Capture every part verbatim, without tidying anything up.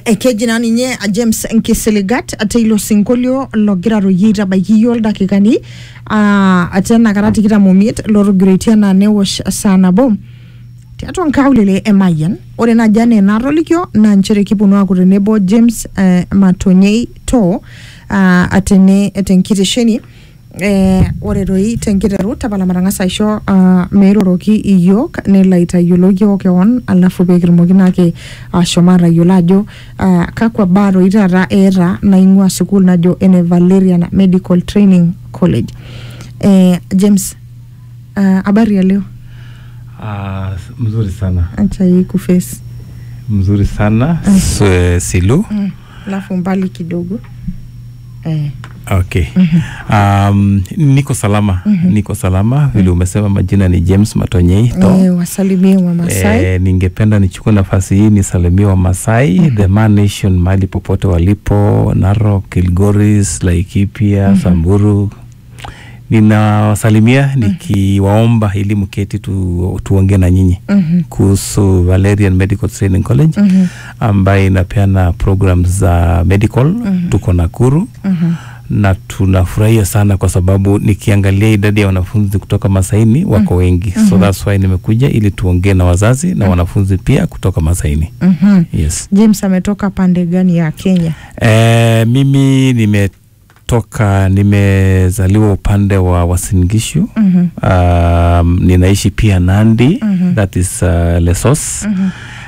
ekejina ninye James Nkisiligat atilo sinkolio logira royira bayiol dakikani a atena karati kita momit loro gretiana newosh sana bom tiato nkaulele emayan ore na jane narolikyo na nchere kipunu akurenebo James uh, Matonyei to uh, atene etenkitesheni eh ore roi tenkiteru tabala marangasa isho uh, meiroroki iyok nelaita yologi okeon alafu bekirmokina ke ashomara yolajo uh, kakwa baro itara era na ingwa school najo ene Valerian Medical Training College. eh James uh, habari ya leo? Ah, uh, mzuri sana. Acha hii kuface. Mzuri sana. Mm. So, Silu. Mm. Alafu mbali kidogo. Eh Okay. Mm-hmm. Um, niko salama. Mm-hmm. Niko salama. Mm-hmm. Vile umesema majina ni James Matonyei to. Eh, wasalimie wa Masai. Eh, ningependa nichukue nafasi hii nisalimie wa Masai, mm-hmm. The Man Nation mali popote walipo, Narok, Kilgoris, Laikipia, mm-hmm. Samburu. Ninawasalimia, mm-hmm. nikiwaomba ili mketi tu tuongee na nyinyi, mm-hmm. kuhusu Valerian Medical Training College, mm-hmm. ambaye inapeana programs za medical, mm-hmm. tuko Nakuru, mm-hmm. na tunafurahia sana kwa sababu nikiangalia idadi ya wanafunzi kutoka Masaini wako wengi, mm-hmm. so that's why nimekuja ili tuongee na wazazi na mm-hmm. wanafunzi pia kutoka Masaini. Mm-hmm. Yes. James ametoka pande gani ya Kenya? Eh, mimi nime toka nimezaliwa upande wa Uasin Gishu. Mm-hmm. Um, ninaishi pia Nandi, mm-hmm. that is uh, Lesos. Mm-hmm.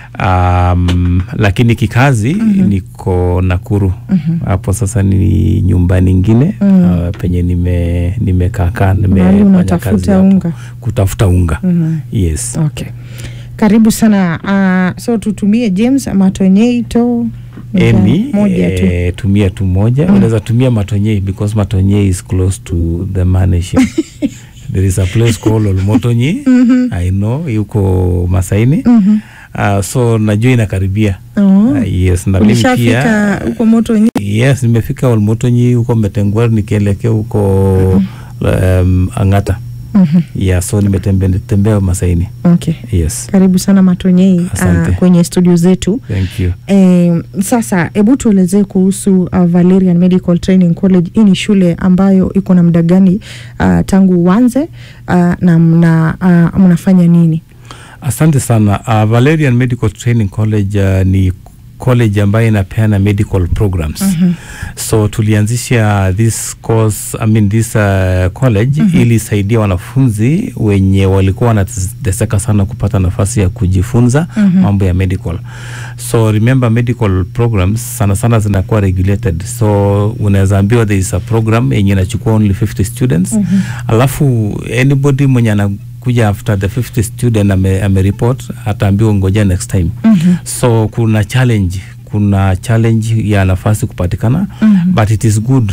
Um, lakini kikazi, mm-hmm. niko Nakuru. Mm-hmm. Hapo sasa ni nyumba nyingine, mm-hmm. uh, penye nime nimekaka nimefanya kazi unga. Kutafuta unga. Mm-hmm. Yes. Okay. Karibu sana. Uh, so tutumie James Matonyei to Eni, moja tu. Eh, tumia tu moja. Mm. Unaweza tumia Matonyei because Matonyei is close to the Man Nation. There is a place called Olmotonyei. Mm-hmm. I know, yuko Masaini. Mm-hmm. Uh, so najua inakaribia. Oh. Uh, yes, na mimi pia uko Motonyei? Yes, nimefika Olmotonyei, uko Metengwar, nikielekea uko mm-hmm. um, Angata. Mm-hmm. Yeah, so nimetembea tembea Masaini. Okay. Yes. Karibu sana Matonyei uh, kwenye studio zetu. Thank you. Eh, sasa hebu tuelezee kuhusu uh, Valerian Medical Training College. Hii ni shule ambayo iko na muda gani uh, tangu uanze uh, na mna, uh, mnafanya nini? Asante sana. Uh, Valerian Medical Training College uh, ni college ambayo inapeana medical programs. Mm-hmm. So tulianzisha this course, I mean this uh, college, mm-hmm. ili saidia wanafunzi wenye walikuwa wanateseka sana kupata nafasi ya kujifunza, mm-hmm. mambo ya medical. So remember, medical programs sana sana zinakuwa regulated. So unaweza ambiwa there is a program yenye inachukua only fifty students. Mm-hmm. Alafu anybody mwenye ana kuja after the fifty student ame, ame report ataambiwa ngoja next time. Mm-hmm. So kuna challenge kuna challenge ya nafasi kupatikana, mm-hmm. but it is good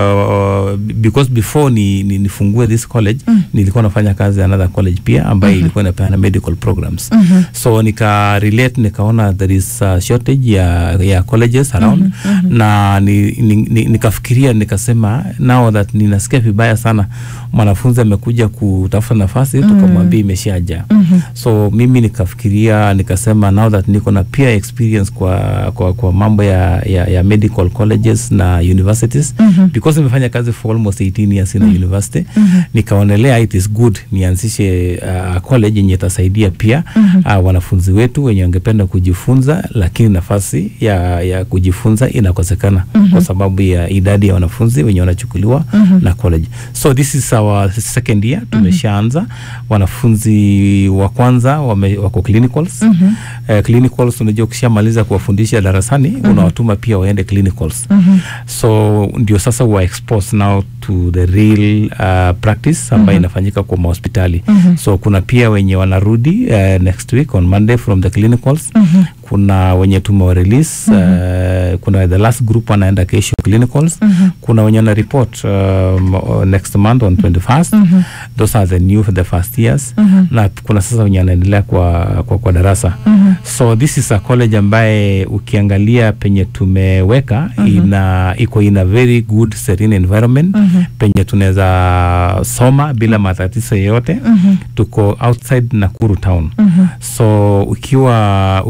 uh, because before ni, ni nifungue this college, mm-hmm. nilikuwa nafanya kazi another college pia ambayo, mm-hmm. ilikuwa inapeana medical programs. Mm-hmm. So nika relate nikaona there is a shortage ya ya colleges around, mm-hmm. na ni, ni, ni, nikafikiria nikasema now that ninasikia vibaya sana mwanafunzi amekuja kutafuta nafasi, mm-hmm. tukamwambia imeshaja. Mm-hmm. So mimi nikafikiria nikasema now that niko na peer experience kwa kwa, kwa mambo ya, ya ya medical colleges na universities, mm-hmm. because nimefanya kazi for almost eighteen years in a, mm-hmm. university, mm-hmm. nikaonelea it is good nianzishe uh, college yenye itasaidia pia, mm-hmm. uh, wanafunzi wetu wenye wangependa kujifunza lakini nafasi ya ya kujifunza inakosekana, mm-hmm. kwa sababu ya idadi ya wanafunzi wenye wanachukuliwa, mm-hmm. na college. So this is our second year, tumeshaanza. Mm-hmm. Wanafunzi wa kwanza wame, wako clinicals. Mm-hmm. Uh, clinicals unajua ukishamaliza kuwafundisha darasani, mm-hmm. unawatuma pia waende clinicals. Mm-hmm. So ndio sasa wa expose now to the real uh, practice ambayo, mm-hmm. inafanyika kwa hospitali. Mm-hmm. So kuna pia wenye wanarudi uh, next week on Monday from the clinicals. Mm-hmm. Kuna wenye tumewa release, mm-hmm. uh, kuna the last group wanaenda kesho clinicals. Mm-hmm. Kuna wenye na report um, next month on twenty-first. Mm-hmm. Those are the new for the first years. Mm-hmm. Na kuna sasa wenye wanaendelea kwa, kwa kwa darasa. Mm-hmm. So this is a college ambaye ukiangalia penye tumeweka, mm-hmm. ina iko in a very good serene environment, mm-hmm. penye tunaweza soma bila matatizo yoyote. Mm-hmm. Tuko outside Nakuru town. Mm-hmm. So ukiwa ukitoka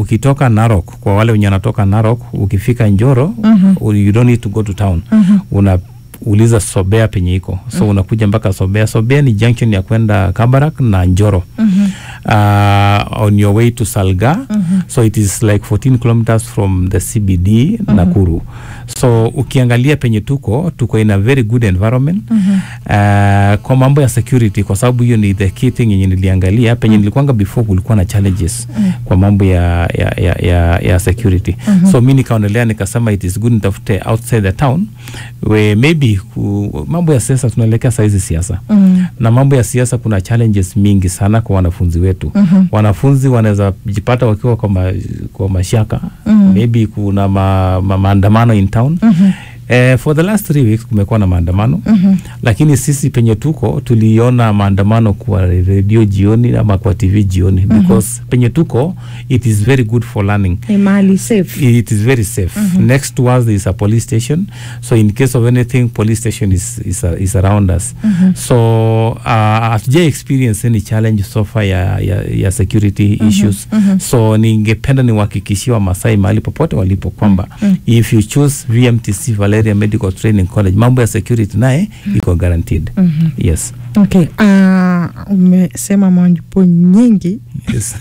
ukitoka Narok, kwa wale wenye wanatoka Narok, ukifika Njoro, uh-huh. you don't need to go to town. Uh-huh. Una uliza Sobea penye iko. So uh-huh. unakuja mpaka Sobea. Sobea ni junction ya kwenda Kabarak na Njoro. Uh-huh. Uh, on your way to Salga. Uh-huh. So it is like fourteen kilometers from the C B D, uh-huh. Nakuru. So ukiangalia penye tuko, tuko in a very good environment. Uh-huh. Uh, kwa mambo ya security, kwa sababu hiyo ni the key thing yenye niliangalia, penye uh-huh. nilikuanga before kulikuwa na challenges uh-huh. kwa mambo ya, ya, ya, ya, ya security. Uh-huh. So mimi nikaonelea nikasema it is good nitafute outside the town, where maybe ku, mambo ya siasa tunaelekea saizi siasa. Uh-huh. Na mambo ya siasa kuna challenges mingi sana kwa wanafunzi wetu. Uh-huh. Wanafunzi wanaweza jipata wakiwa kwa, ma, kwa mashaka. Uh-huh. Maybe kuna ma, ma, maandamano in town. Uh-huh. Uh, for the last three weeks kumekuwa na maandamano. Uh-huh. Lakini sisi penye tuko tuliona maandamano kwa radio jioni ama kwa T V jioni. Uh-huh. Because penye tuko it is very good for learning. Imali safe. It is very safe. Uh-huh. Next to us there is a police station. So in case of anything, police station is is, uh, is around us. Uh-huh. So uh, hatuja experience any challenge so far ya, ya, ya security uh-huh. issues. Uh-huh. So ningependa niwahakikishie Masai mahali popote walipo kwamba uh-huh. if you choose V M T C Valeria Medical Training College, mambo ya security naye mm. iko guaranteed. Mm-hmm. Yes. Okay. Uh, umesema mambo nyingi. Yes.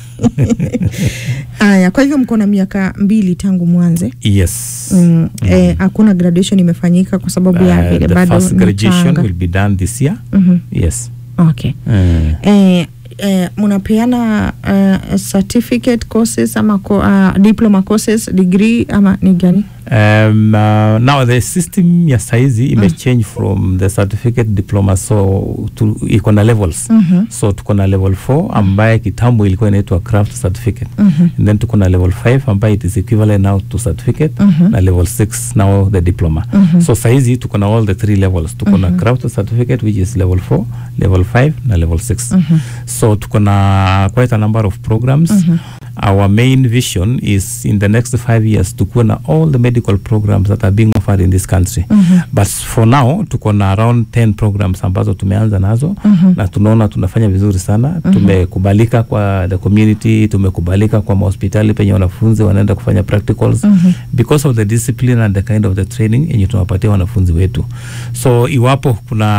Aya, kwa hivyo mko na miaka mbili tangu mwanze? Yes. Mm, mm. Eh, hakuna graduation imefanyika kwa sababu ya uh, bado the first graduation will be done this year. Mm-hmm. Yes. Okay. Mm. Eh, eh, munapeana uh, certificate courses ama uh, diploma courses, degree ama ni gani? Um, uh, now the system ya saizi ime mm. change from the certificate diploma so to iko na levels. Mm-hmm. So tuko na level four ambaye kitambo ilikuwa inaitwa craft certificate. Mm-hmm. And then tuko na level five ambaye it is equivalent now to certificate. Mm-hmm. Na level six now the diploma. Mm-hmm. So saizi tuko na all the three levels. Tuko mm-hmm. na craft certificate which is level four, level five na level six. Mm-hmm. So tuko na quite a number of programs. Mm-hmm. Our main vision is in the next five years to go na all the medical programs that are being offered in this country. Mm-hmm. But for now tuko na around ten programs ambazo tumeanza nazo. Mm-hmm. Na tunaona tunafanya vizuri sana. Mm-hmm. Tumekubalika kwa the community, tumekubalika kwa hospitali penye wanafunzi wanaenda kufanya practicals. Mm-hmm. Because of the discipline and the kind of the training yenye tunawapatia wanafunzi wetu. So iwapo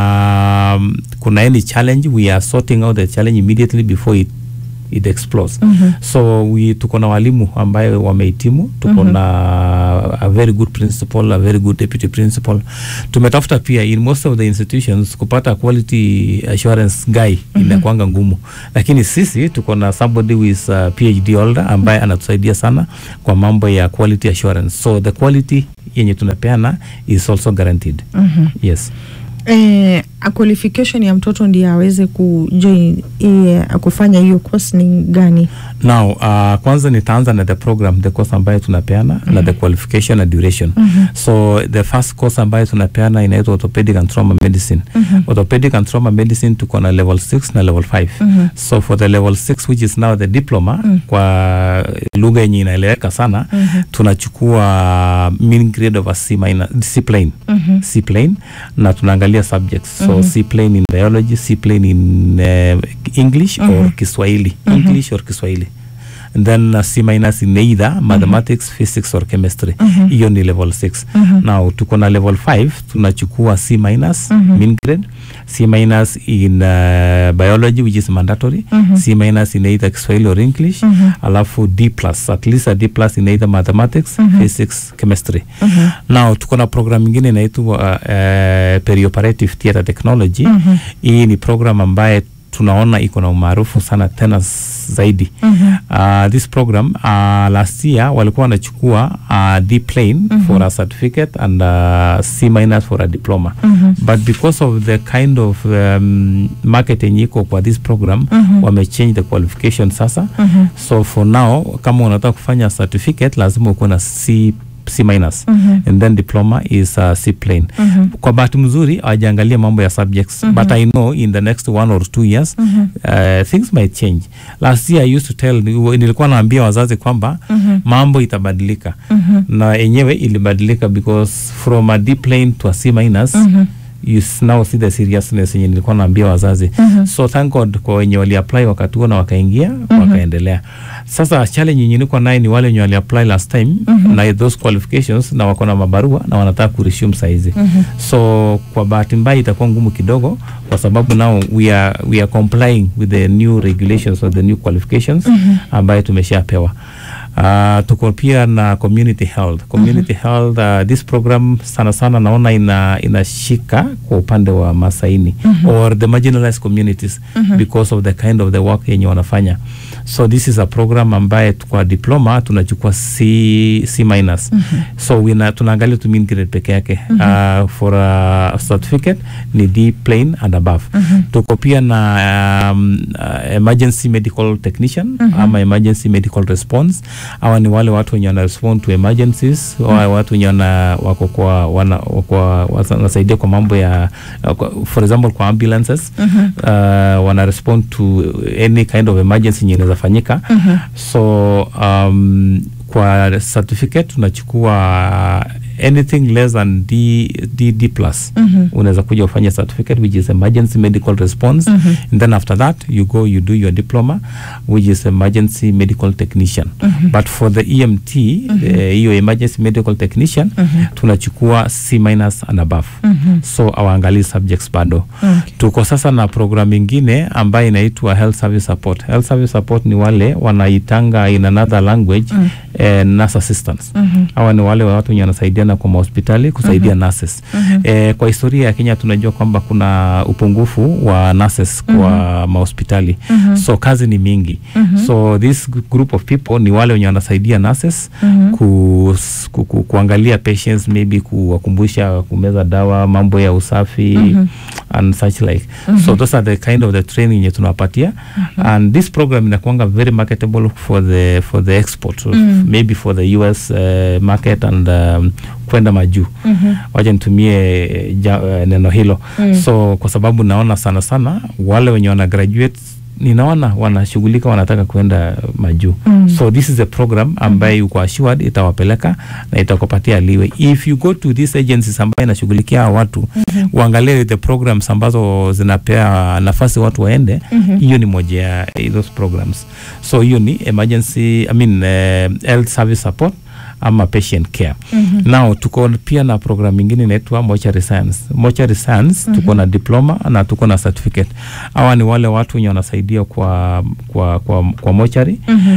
kuna kuna any challenge, we are sorting out the challenge immediately before it it explodes. Mm-hmm. So we tuko na walimu ambayo wamehitimu, tuko mm-hmm. na a very good principal, a very good deputy principal. Tumetafuta pia in most of the institutions kupata quality assurance guy mm-hmm. inakuanga ngumu. Lakini sisi tuko na somebody with a P H D holder ambaye mm-hmm. anatusaidia sana kwa mambo ya quality assurance. So the quality yenye tunapeana is also guaranteed. Mm-hmm. Yes. Eh, a qualification ya mtoto ndiye aweze kujoin eh, kufanya hiyo course ni gani? Now, uh, kwanza nitaanza na the program, the course ambayo tunapeana, mm-hmm. na the qualification and duration. Mm-hmm. So the first course ambayo tunapeana inaitwa orthopedic and trauma medicine. Mm-hmm. Orthopedic and trauma medicine tuko na level six na level five. Mm-hmm. So for the level six which is now the diploma, mm-hmm. kwa lugha yenye inaeleweka sana, mm-hmm. tunachukua mean grade of a C minus, C plane. Mm-hmm. C plane na tunaangalia subjects. So mm-hmm. C plane in biology, C plane in uh, English mm-hmm. or Kiswahili. Mm-hmm. English or Kiswahili. And then uh, C minus in either mm-hmm. mathematics, physics or chemistry. Mm-hmm. Hiyo ni level six. Mm-hmm. Now tuko na level five tunachukua C minus mm-hmm. mean grade, C minus in uh, biology which is mandatory, mm-hmm. C minus in either Kiswahili or English, mm-hmm. alafu D plus, at least a D plus in either mathematics, mm-hmm. physics, chemistry. Mm-hmm. Now tuko na program nyingine inaitwa uh, uh, perioperative theater technology. Mm-hmm. Hii ni program ambaye tunaona iko na umaarufu sana tena zaidi. Mm-hmm. Uh, this program uh, last year walikuwa wanachukua uh, D plane mm-hmm. for a certificate and uh, C minus for a diploma. Mm-hmm. But because of the kind of um, marketing iko kwa this program, mm-hmm. wame change the qualification sasa. Mm-hmm. So for now kama unataka kufanya certificate lazima uko na C C minus. Mm-hmm. And then diploma is uh, C plane. Mm-hmm. Kwa bahati mzuri hawajaangalia mambo ya subjects. Mm-hmm. But I know in the next one or two years mm-hmm. uh, things might change. Last year I used to tell, nilikuwa naambia wazazi kwamba mm-hmm. mambo itabadilika. Mm-hmm. Na enyewe ilibadilika because from a D plane to a C minus mm-hmm. you now see the seriousness yenye nilikuwa naambia wazazi. Mm-hmm. So thank God kwa wenye wali apply wakati huo na wakaingia, mm-hmm. wakaendelea. Sasa challenge yenye niko nayo ni wale wenye wali apply last time, mm-hmm. na those qualifications na wako na mabarua na wanataka ku resume saizi. Mm-hmm. So kwa bahati mbaya itakuwa ngumu kidogo kwa sababu now we are we are complying with the new regulations or the new qualifications, mm-hmm. ambayo tumeshapewa. Uh, tuko pia na community health. Community mm-hmm. health, uh, this program sana sana naona ina inashika kwa upande wa Masaini, mm-hmm. or the marginalized communities, mm-hmm. because of the kind of the work yenye wanafanya. So this is a program ambaye kwa diploma tunachukua C C minus. Mm-hmm. So we na tunaangalia tu mean grade peke yake. Mm-hmm. Uh, for a certificate ni D plain and above. Mm-hmm. Tuko pia na um, uh, emergency medical technician, mm-hmm. ama emergency medical response. Hawa ni wale watu wenye wana respond to emergencies, mm. wale watu wenye wana wako kwa wana kwa wanasaidia kwa mambo ya uh, for example kwa ambulances, mm-hmm. uh, wana respond to any kind of emergency yenye inaweza fanyika. Mm-hmm. So um, kwa certificate tunachukua anything less than D D D plus. Mm-hmm. Unaweza kuja ufanye certificate which is emergency medical response, mm-hmm. and then after that you go you do your diploma which is emergency medical technician. Mm-hmm. But for the E M T, hiyo, mm-hmm. uh, emergency medical technician, mm-hmm. tunachukua C minus and above. Mm-hmm. So awaangalie subjects bado. Okay. Tuko sasa na program ingine ambayo inaitwa health service support. Health service support ni wale wanaitanga in another language, mm-hmm. eh, nurse assistants. Mm-hmm. Hawa ni wale watu wenye wanasaidia na kwa hospitali kusaidia, mm-hmm. nurses. Mm-hmm. Eh, kwa historia ya Kenya tunajua kwamba kuna upungufu wa nurses, mm-hmm. kwa hospitali. Mm-hmm. So kazi ni mingi. Mm-hmm. So this group of people ni wale wenye wanasaidia nurses, mm-hmm. ku, ku, ku, kuangalia patients, maybe kuwakumbusha kumeza dawa, mambo ya usafi, mm-hmm. and such like. Mm-hmm. So those are the kind of the training yenye tunapatia. Mm-hmm. And this program inakuanga very marketable for the for the export, mm-hmm. maybe for the U S uh, market and um, kwenda majuu. Mm-hmm. Waje nitumie ja, uh, neno hilo. Mm. So kwa sababu naona sana sana wale wenye wana graduate ninaona wanashughulika wanataka kwenda majuu. Mm. So this is a program ambaye mm-hmm. uko assured itawapeleka na itakupatia liwe. If you go to these agencies ambaye inashughulikia watu, mm-hmm. uangalie the programs ambazo zinapea nafasi watu waende, hiyo, mm-hmm. ni moja ya those programs. So hiyo ni emergency, I mean uh, health service support ama patient care. Mm-hmm. Now tuko pia na program nyingine inaitwa mortuary science. Mortuary science, mm-hmm. tuko na diploma na tuko na certificate. Hawa ni wale watu wenye wanasaidia kwa kwa kwa, kwa mortuary. Mm-hmm.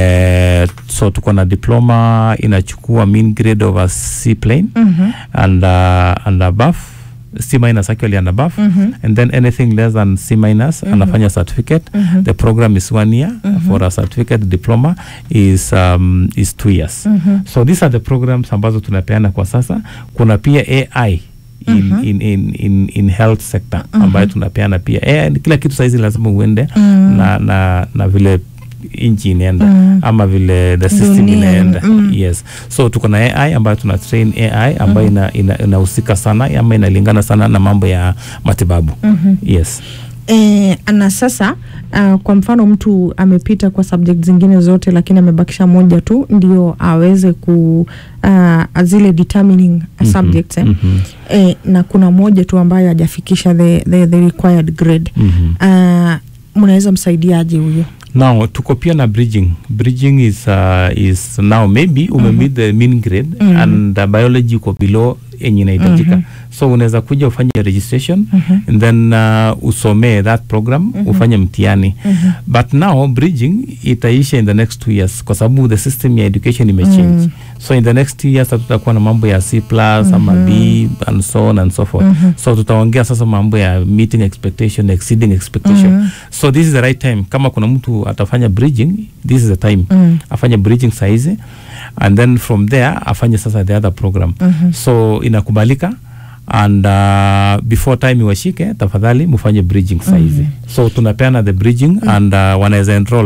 Eh, so tuko na diploma inachukua mean grade over C plane, mm-hmm. and uh, and above C minus actually and above, mm-hmm. and then anything less than C minus, mm-hmm. anafanya certificate. Mm-hmm. The program is one year. Mm-hmm. For a certificate diploma is um, is two years. Mm-hmm. So these are the programs ambazo tunapeana kwa sasa. Kuna pia A I in, mm-hmm. in, in, in, in health sector, mm-hmm. ambayo tunapeana pia. A I, kila kitu saizi lazima uende, mm-hmm. na, na, na vile inchi inaenda, mm. ama vile the system inaenda. Mm. Yes. So tuko na A I ambayo tuna train A I ambayo mm. ina inahusika sana ama inalingana sana na mambo ya matibabu. Mm-hmm. Yes. Eh, ana sasa uh, kwa mfano mtu amepita kwa subject zingine zote lakini amebakisha moja tu ndio aweze ku uh, zile determining mm-hmm. subjects, eh? Mm-hmm. Eh, na kuna moja tu ambayo hajafikisha the, the, the required grade. Mm-hmm. Uh, mnaweza msaidiaje huyo? Now tuko pia na bridging. Bridging is uh, is now maybe ume mm-hmm. meet the mean grade, mm-hmm. and the biology uko below yenye inahitajika. Mm-hmm. So unaweza kuja ufanye registration, mm-hmm. and then uh, usome that program, mm-hmm. ufanye mtihani. Mm-hmm. But now bridging itaisha in the next two years kwa sababu the system ya education ime change. Mm-hmm. So in the next two years tutakuwa na mambo ya C plus, mm-hmm. ama B and so on and so forth. Mm-hmm. So tutaongea sasa mambo ya meeting expectation, exceeding expectation. Mm-hmm. So this is the right time. Kama kuna mtu atafanya bridging, this is the time. Mm-hmm. Afanye bridging saizi, and then from there afanye sasa the other program. Mm-hmm. So inakubalika, and uh, before time iwashike tafadhali mufanye bridging saizi. Mm-hmm. So tunapeana the bridging, mm-hmm. and uh, wanaweza enroll.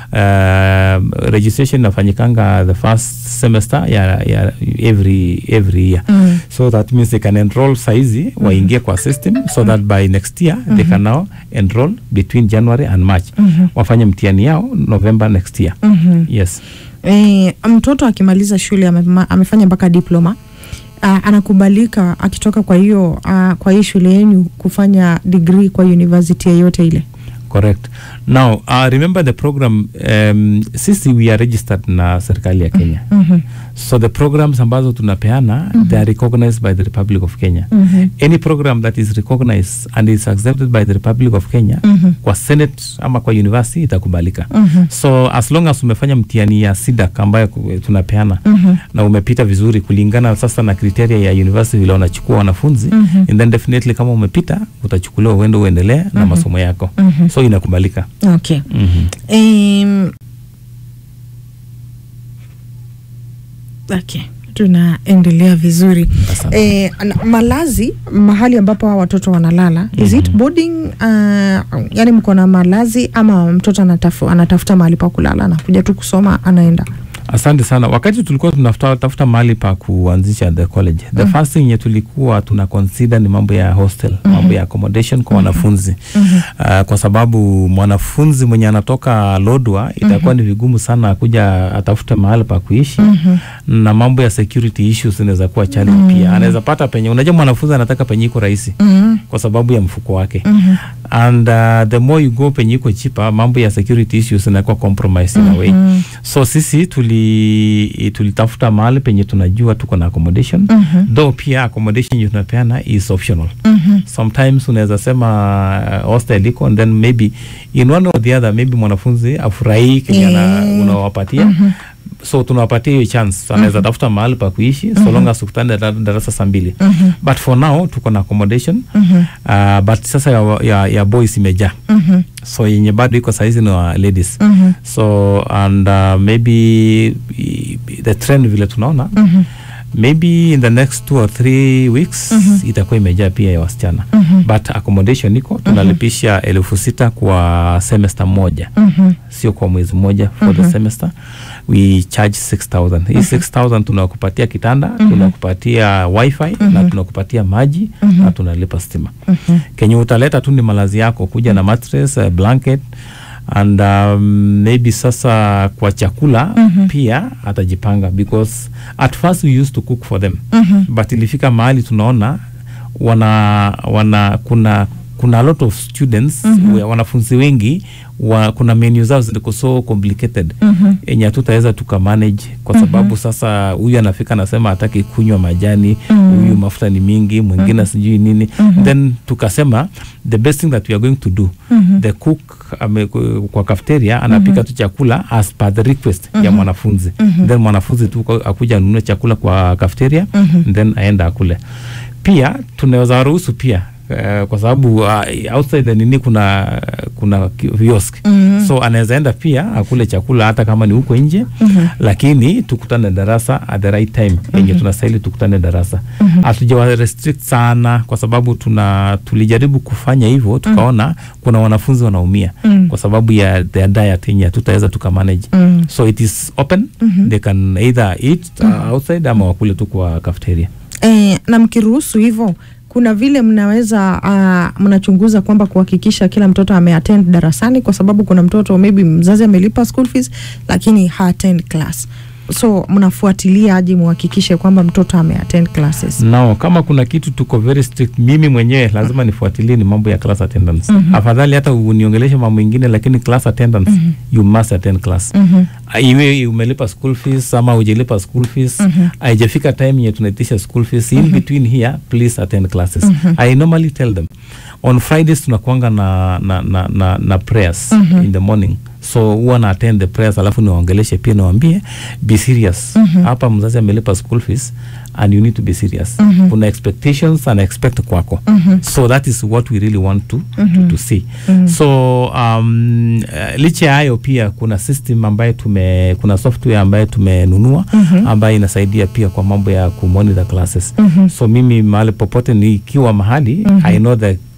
Uh, registration inafanyikanga the first semester ya, ya every every year. Mm-hmm. So that means they can enroll saizi, mm-hmm. waingie kwa system, so that by next year, mm-hmm. they can now enroll between January and March. Mm-hmm. Wafanye mtihani yao November next year. Mm-hmm. Yes. Eh, mtoto akimaliza shule amefanya mpaka diploma, uh, anakubalika akitoka kwa hiyo uh, kwa hii shule yenu kufanya degree kwa university yoyote ile? Correct. Now, uh, remember the program, um, sisi we are registered na serikali ya Kenya. Mm-hmm. So the programs ambazo tunapeana, mm-hmm. they are recognized by the Republic of Kenya. Mm-hmm. Any program that is recognized and is accepted by the Republic of Kenya, mm-hmm. kwa Senate ama kwa university itakubalika. Mm-hmm. So as long as umefanya mtihani ya S I D A C ambayo tunapeana, mm-hmm. na umepita vizuri kulingana sasa na criteria ya university vile wanachukua wanafunzi, mm-hmm. and then definitely kama umepita utachukuliwa uende uendelee, mm-hmm. na masomo yako. Mm-hmm. So inakubalika. Okay. Mm-hmm. Um, okay. Tunaendelea vizuri. Eh, malazi mahali ambapo hawa watoto wanalala, mm-hmm. is it boarding, uh, yani mko na malazi ama mtoto anatafu, anatafuta mahali pa kulala na kuja tu kusoma anaenda? Asante sana. Wakati tulikuwa tunafuta tafuta mahali pa kuanzisha the college, the mm-hmm. first thing yetu tulikuwa tuna consider ni mambo ya hostel, mm-hmm. mambo ya accommodation kwa mm-hmm. wanafunzi. Mm-hmm. Uh, kwa sababu mwanafunzi mwenye anatoka Lodwar itakuwa mm-hmm. ni vigumu sana kuja atafute mahali pa kuishi, mm-hmm. na mambo ya security issues inaweza kuwa challenge, mm-hmm. pia. Anaweza pata penye, unajua mwanafunzi anataka penye iko rahisi, mm-hmm. kwa sababu ya mfuko wake. Mm-hmm. And uh, the more you go penye iko cheaper, mambo ya security issues inakuwa compromise in a way. Mm-hmm. So sisi tuli tulitafuta mahali penye tunajua tuko na accommodation, mm-hmm. though pia accommodation you tunapeana is optional. Mm-hmm. Sometimes unaweza sema uh, hostel iko and then maybe in one or the other maybe mwanafunzi afurahi kile mm-hmm. unawapatia. Mm-hmm. So tunawapatia hiyo chance, anaweza mm-hmm. tafuta mahali pa kuishi, mm-hmm. so long as ukutane darasa saa mbili. Mm-hmm. But for now tuko na accommodation, mm-hmm. uh, but sasa ya, ya, ya boys imejaa. Mm-hmm. So yenye bado iko saizi ni wa ladies. Mm-hmm. So and uh, maybe the trend vile tunaona, mm-hmm. maybe in the next two or three weeks, mm-hmm. itakuwa imejaa pia ya wasichana. Mm-hmm. But accommodation iko, tunalipisha mm-hmm. elfu sita kwa semester moja. Mm-hmm. Sio kwa mwezi moja for mm-hmm. the semester. We charge six thousand. Mm-hmm. Hii six thousand tunakupatia kitanda, mm-hmm. tunakupatia wifi, mm-hmm. na tunakupatia maji, mm-hmm. na tunalipa stima. Mm-hmm. Kenye utaleta tu ni malazi yako, kuja mm-hmm. na mattress, uh, blanket, and um, maybe sasa kwa chakula, mm-hmm. pia atajipanga, because at first we used to cook for them, mm-hmm. but ilifika mahali tunaona wana wana kuna kuna a lot of students, mm-hmm. wanafunzi wengi wa, kuna menu zao ziko so complicated, mm-hmm. enye tutaweza tuka manage kwa sababu, mm-hmm. sasa huyu anafika anasema hataki kunywa majani, huyu, mm-hmm. mafuta ni mingi, mwingine mm-hmm. sijui nini, mm-hmm. then tukasema the best thing that we are going to do, mm-hmm. the cook ame, kwa cafeteria anapika, mm-hmm. tu chakula as per the request, mm-hmm. ya mwanafunzi, mm-hmm. then mwanafunzi tu akuja anunue chakula kwa cafeteria, mm-hmm. then aenda akule. Pia tunaweza ruhusu pia Uh, kwa sababu uh, outside the nini kuna kuna kiosk, mm-hmm. so anaweza enda pia akule chakula hata kama ni huko nje, mm-hmm. lakini tukutane darasa at the right time, mm-hmm. yenye tunastahili tukutane darasa. Mm-hmm. Hatujawa restrict sana kwa sababu tuna tulijaribu kufanya hivyo tukaona, mm-hmm. kuna wanafunzi wanaumia, mm-hmm. kwa sababu ya their diet yenye tutaweza tukamanage, mm-hmm. so it is open, mm-hmm. they can either eat uh, mm-hmm. outside ama wakule tu kwa cafeteria. Eh, na mkiruhusu hivyo, kuna vile mnaweza uh, mnachunguza kwamba kuhakikisha kila mtoto ameattend darasani, kwa sababu kuna mtoto maybe mzazi amelipa school fees lakini ha-attend class. So mnafuatilia aje muhakikishe kwamba mtoto ameattend classes? No, kama kuna kitu tuko very strict, mimi mwenyewe lazima nifuatilie ni mambo ya class attendance. Mm-hmm. Afadhali hata uniongeleshe mambo mengine, lakini class attendance, mm-hmm. you must attend class. Mm-hmm. Iwe umelipa school fees ama hujalipa school fees, mm-hmm. haijafika time yenye tunaitisha school fees, in mm-hmm. between here please attend classes. Mm-hmm. I normally tell them on Fridays tunakuanga na na na na, na prayers, mm-hmm. in the morning. So huwa na attend the prayers, alafu niwaongeleshe pia niwaambie be serious. Mm-hmm. Hapa mzazi amelipa school fees and you need to be serious. Mm-hmm. Kuna expectations and expect kwako. Mm-hmm. So that is what we really want to, mm-hmm. to, to see. Mm-hmm. So um, uh, licha hayo pia kuna system ambayo tume, kuna software ambayo tumenunua, mm-hmm. ambayo inasaidia pia kwa mambo ya kumonitor classes. Mm-hmm. So mimi mahali popote nikiwa mahali, mm-hmm. I know the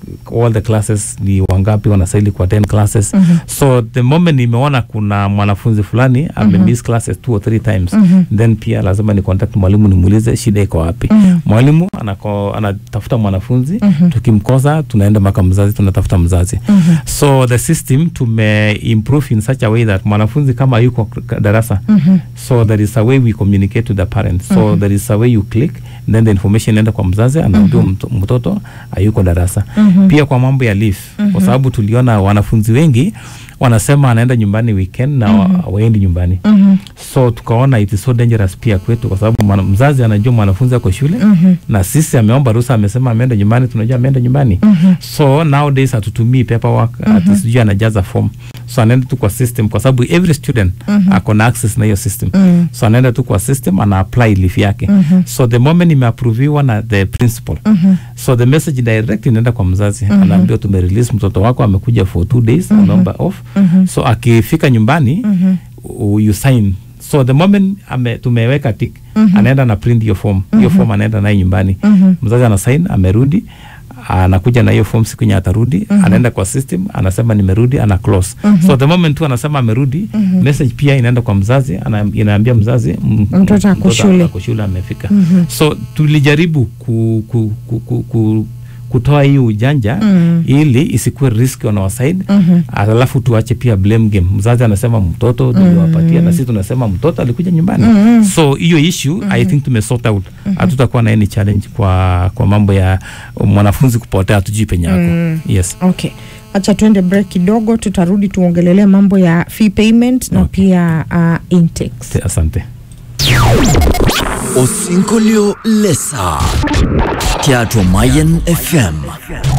all the classes ni wangapi wanastahili kwa ten classes. Mm-hmm. So the moment nimeona kuna mwanafunzi fulani ame mm-hmm. miss classes two or three times, mm-hmm. then pia lazima ni contact mwalimu nimuulize shida iko wapi. Mm-hmm. Mwalimu anako anatafuta mwanafunzi, mm-hmm. tukimkosa tunaenda maka mzazi, tunatafuta mzazi. Mm-hmm. So the system tume improve in such a way that mwanafunzi kama yuko darasa, mm-hmm. so there is a way we communicate to the parents. So mm-hmm. there is a way you click, then the information enda kwa mzazi, anaambia mm-hmm. mtoto ayuko darasa. Mm-hmm. Pia kwa mambo ya leave, mm-hmm. kwa sababu tuliona wanafunzi wengi wanasema anaenda nyumbani weekend na mm-hmm. waendi nyumbani. Mm-hmm. So tukaona it is so dangerous pia kwetu, kwa sababu mzazi anajua mwanafunzi ako shule, mm-hmm. na sisi ameomba ruhusa, amesema ameenda nyumbani, tunajua ameenda nyumbani. Mm-hmm. So nowadays hatutumii paperwork, mm-hmm. atisijua anajaza form. So anaenda tu kwa system, kwa sababu every student mm-hmm. ako na access na hiyo system. Mm-hmm. So anaenda tu kwa system, ana apply leave yake. Mm-hmm. So the moment imeapproviwa na the principal, mm-hmm. so the message direct inaenda kwa mzazi, mm-hmm. anaambia tume release mtoto wako, amekuja for two days, mm-hmm. anaomba off. Mm-hmm. So akifika nyumbani, mm-hmm. you sign. So the moment ame, tumeweka tick, mm-hmm. anaenda na print your form. Mm-hmm. Your form anaenda nayo nyumbani. Mm-hmm. Mzazi ana sign, amerudi, anakuja na hiyo form siku yenye atarudi, mm-hmm. anaenda kwa system, anasema nimerudi, ana close. Mm-hmm. So the moment tu anasema amerudi, mm-hmm. message pia inaenda kwa mzazi, ana, inaambia mzazi mtoto ako shule, ako shule amefika. Mm-hmm. So tulijaribu ku, ku, ku, ku, ku kutoa hiyo ujanja, mm. ili isikuwe risk on our side. Mm-hmm. Alafu tuache pia blame game. Mzazi anasema mtoto niliwapatia, mm-hmm. na sisi tunasema mtoto alikuja nyumbani. Mm-hmm. So hiyo issue, mm-hmm. I think tumesort out. Mm-hmm. Hatutakuwa na any challenge kwa kwa mambo ya mwanafunzi kupotea tujui penye yako. Mm. Yes. Okay. Acha tuende break kidogo, tutarudi tuongelelea mambo ya fee payment na okay. pia uh, intakes. Asante. Osinkolio Lesa Teatro Mayen F M.